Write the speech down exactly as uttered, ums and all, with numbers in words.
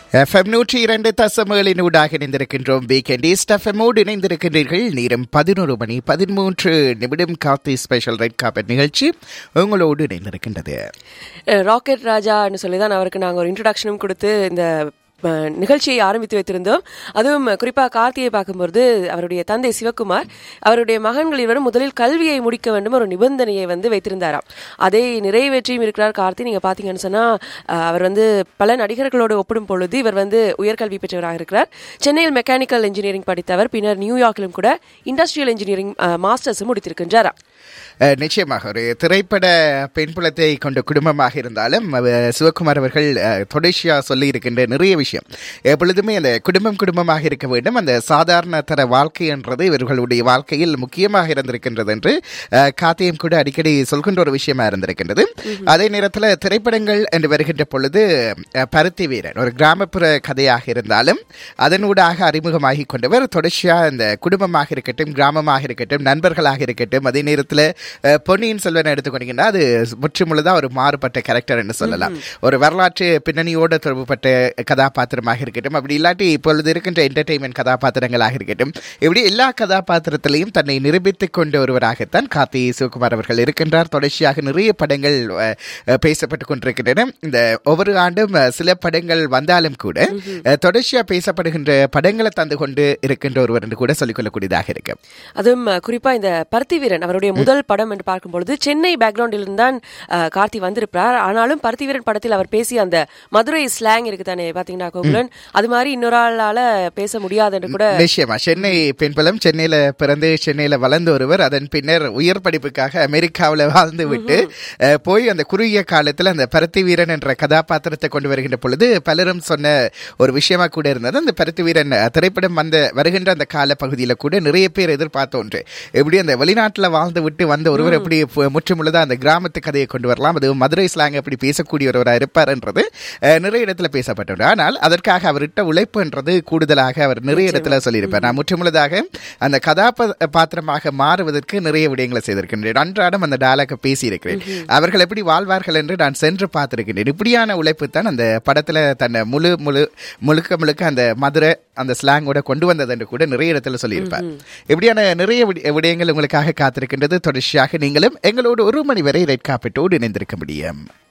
FM நூற்றி இரண்டு தசமகளின் ஊடாக இணைந்திருக்கின்றோம். வீக்கெண்ட் ஈஸ்ட் எஃப்எம்மோடு இணைந்திருக்கின்றீர்கள். நேரம் பதினோரு மணி பதிமூன்று நிமிடம். கார்த்தி ஸ்பெஷல் ரெட் கார்பெட் நிகழ்ச்சி உங்களோடு இணைந்திருக்கின்றது. ராக்கெட் ராஜான்னு சொல்லி தான் அவருக்கு நாங்கள் ஒரு இன்ட்ரடக்ஷனும் கொடுத்து இந்த நிகழ்ச்சியை ஆரம்பித்து வைத்திருந்தோம். அதுவும் குறிப்பாக கார்த்தியை பார்க்கும்போது அவருடைய தந்தை சிவகுமார் அவருடைய மகன்கள் இருவரும் முதலில் கல்வியை முடிக்க வேண்டும் ஒரு நிபந்தனையை வந்து வைத்திருந்தாராம். அதை நிறைவேற்றியும் இருக்கிறார் கார்த்தி. நீங்க பாத்தீங்கன்னு சொன்னா அவர் வந்து பல நடிகர்களோடு ஒப்பிடும் பொழுது இவர் வந்து உயர்கல்வி பெற்றவராக இருக்கிறார். சென்னையில் மெக்கானிக்கல் இன்ஜினியரிங் படித்தவர். பின்னர் நியூயார்க்கிலும் கூட இண்டஸ்ட்ரியல் இன்ஜினியரிங் மாஸ்டர்ஸும் முடித்திருக்கின்றாராம். நிச்சயமாக ஒரு திரைப்பட பெண்புலத்தை கொண்ட குடும்பமாக இருந்தாலும் சிவகுமார் அவர்கள் தொடர்ச்சியா சொல்லி இருக்கின்ற நிறைய விஷயம் எப்பொழுதுமே அந்த குடும்பம் குடும்பமாக இருக்க வேண்டும். அந்த சாதாரண தர வாழ்க்கை என்றது இவர்களுடைய வாழ்க்கையில் முக்கியமாக இருந்திருக்கின்றது என்று காத்தியம் கூட அடிக்கடி சொல்கின்ற ஒரு விஷயமா இருந்திருக்கின்றது. அதே நேரத்தில் திரைப்படங்கள் என்று வருகின்ற பொழுது பருத்தி வீரன் ஒரு கிராமப்புற கதையாக இருந்தாலும் அதனூடாக அறிமுகமாகி கொண்டவர். தொடர்ச்சியா இந்த குடும்பமாக இருக்கட்டும், கிராமமாக இருக்கட்டும், நண்பர்களாக இருக்கட்டும், அதே நேரத்தில் பொன்னியின் செல்வன் எடுத்துக்கொண்டீங்கன்னா அது முற்றுமுழுதான் ஒரு மாறுபட்ட கேரக்டர் என்று சொல்லலாம். ஒரு வரலாற்று பின்னணியோடு தொடர்புபட்ட கதாபாத்திரமாக இருக்கட்டும், அப்படி இல்லாட்டி இப்பொழுது இருக்கின்ற என்டர்டெயின்மெண்ட் கதாபாத்திரங்களாக இருக்கட்டும், இப்படி எல்லா கதாபாத்திரத்திலையும் தன்னை நிரூபித்துக் கொண்ட ஒருவராகத்தான் கார்த்தி சிவகுமார் அவர்கள் இருக்கின்றார். தொடர்ச்சியாக நிறைய படங்கள் பேசப்பட்டுக் கொண்டிருக்கின்றன. இந்த ஒவ்வொரு ஆண்டும் சில படங்கள் வந்தாலும் கூட தொடர்ச்சியா பேசப்படுகின்ற படங்களை தந்து கொண்டு இருக்கின்ற ஒருவர் என்று கூட சொல்லிக் கொள்ளக்கூடியதாக இருக்கு. அதுவும் குறிப்பா இந்த பருத்தி வீரன் அவருடைய முதல் படம் என்று பார்க்கும்பொழுது சென்னை பேக்ரவுண்டில் இருந்தான் கார்த்தி வந்திருப்பார். ஆனாலும் பருத்தி வீரன் படத்தில் அவர் பேசிய அந்த மதுரை ஸ்லாங் இருக்கு தானே பாத்தீங்கன்னா கோகுலன், அது மாதிரி இன்னொரு ஆளால பேச முடியாது என்று கூட. நிச்சயமா சென்னை பெண்பலம், சென்னையில பிறந்து சென்னையில வளர்ந்த ஒருவர் அதன் பின்னர் உயர் படிப்புக்காக அமெரிக்காவில் வாழ்ந்து விட்டு போய் அந்த குறுகிய காலத்தில் அந்த பருத்தி வீரன் என்ற கதாபாத்திரத்தை கொண்டு வருகின்ற பொழுது பலரும் சொன்ன ஒரு விஷயமா கூட இருந்தது. அந்த பருத்தி வீரன் திரைப்படம் வந்த வருகின்ற அந்த கால பகுதியில் கூட நிறைய பேர் எதிர்பார்த்த ஒன்று. எப்படி அந்த வெளிநாட்டில் வாழ்ந்து விட்டு வந்த ஒருவர் எப்படி முற்றுமுழுதான் அந்த கிராமத்து கதையை கொண்டு வரலாம், அது மதுரை ஸ்லாங் எப்படி பேசக்கூடிய ஒருவராக இருப்பார் என்றது நிறைய இடத்துல பேசப்பட்டது. ஆனால் அதற்காக அவர்கிட்ட உழைப்பு என்றது கூடுதலாக அவர் நிறைய இடத்துல சொல்லியிருப்பார். நான் முற்றுமுழுதாக அந்த கதாபாத்திரமாக மாறுவதற்கு நிறைய விடயங்களை செய்திருக்கின்றேன். அன்றாடம் அந்த டயலாக பேசியிருக்கிறேன். அவர்கள் எப்படி வாழ்வார்கள் என்று நான் சென்று பார்த்திருக்கின்றேன். இப்படியான உழைப்பு தான் அந்த படத்துல தன்னை முழு முழு முழுக்க முழுக்க அந்த மதுரை அந்த ஸ்லாங்கோட கொண்டு வந்தது என்று கூட நிறைய இடத்துல சொல்லியிருப்பார். இப்படியான நிறைய விடயங்கள் உங்களுக்காக காத்திருக்கின்றது. தொடர்ச்சியாக நீங்களும் எங்களோடு ஒரு மணி வரை ரெட் கார்பெட்டோடு இணைந்திருக்க முடியும்.